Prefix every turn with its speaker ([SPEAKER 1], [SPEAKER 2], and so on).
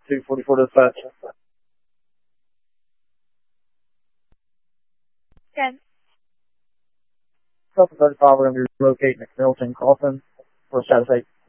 [SPEAKER 1] 244 dispatch.
[SPEAKER 2] 10.
[SPEAKER 1] Delta 35, we're going to be relocating McMilton Coffin for status 8.